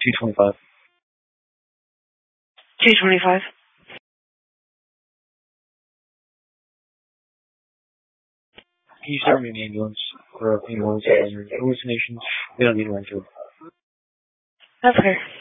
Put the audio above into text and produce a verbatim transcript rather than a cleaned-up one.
two twenty-five. two twenty-five. Can you start me an ambulance for a few moments? Hallucinations. We don't need one to. That's fair.